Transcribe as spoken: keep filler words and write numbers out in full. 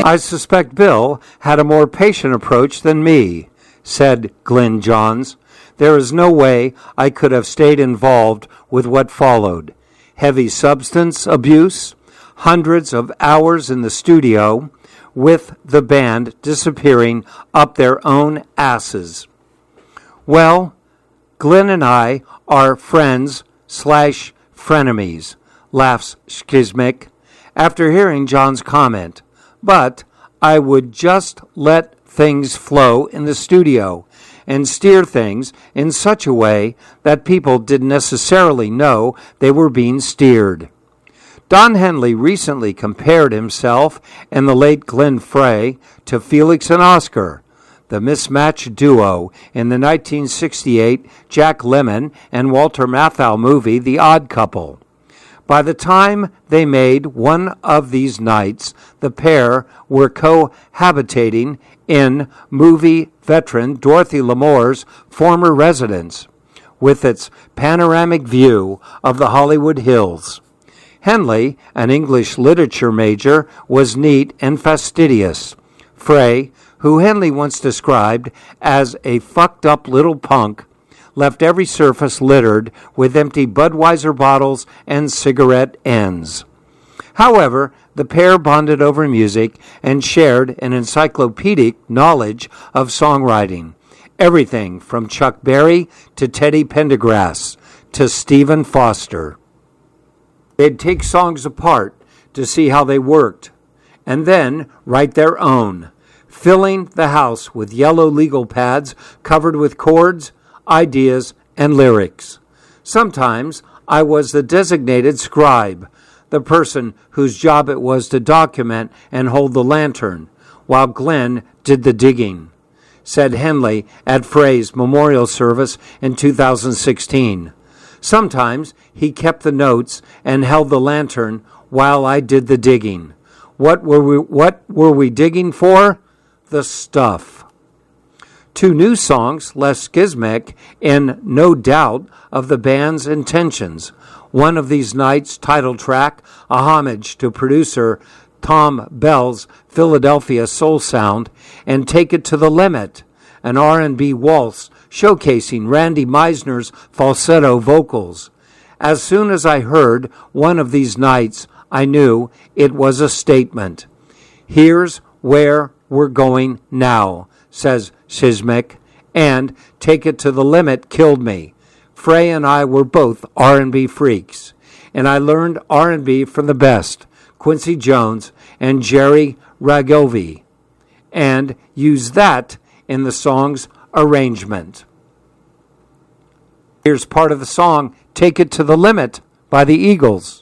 I suspect Bill had a more patient approach than me, said Glyn Johns. There is no way I could have stayed involved with what followed. Heavy substance abuse, hundreds of hours in the studio, with the band disappearing up their own asses. Well, Glyn and I are friends slash frenemies, laughs Schizmic, after hearing John's comment. But I would just let things flow in the studio and steer things in such a way that people didn't necessarily know they were being steered. Don Henley recently compared himself and the late Glenn Frey to Felix and Oscar, the mismatched duo in the nineteen sixty-eight Jack Lemmon and Walter Matthau movie The Odd Couple. By the time they made One of These Nights, the pair were cohabitating in movie veteran Dorothy Lamore's former residence, with its panoramic view of the Hollywood Hills. Henley, an English literature major, was neat and fastidious. Frey, who Henley once described as a fucked-up little punk, left every surface littered with empty Budweiser bottles and cigarette ends. However, the pair bonded over music and shared an encyclopedic knowledge of songwriting, everything from Chuck Berry to Teddy Pendergrass to Stephen Foster. They'd take songs apart to see how they worked, and then write their own, filling the house with yellow legal pads covered with chords, ideas, and lyrics. Sometimes I was the designated scribe, the person whose job it was to document and hold the lantern, while Glenn did the digging, said Henley at Frey's memorial service in two thousand sixteen. Sometimes he kept the notes and held the lantern while I did the digging. What were we, what were we digging for? The stuff. Two new songs left Schizmic in no doubt of the band's intentions. One of These Nights title track, a homage to producer Tom Bell's Philadelphia soul sound, and Take It to the Limit, an R and B waltz showcasing Randy Meisner's falsetto vocals. As soon as I heard One of These Nights, I knew it was a statement. Here's where we're going now, says Schizmic, and Take It to the Limit killed me. Frey and I were both R and B freaks, and I learned R and B from the best, Quincy Jones and Jerry Ragovi, and used that in the song's arrangement. Here's part of the song Take It to the Limit by the Eagles.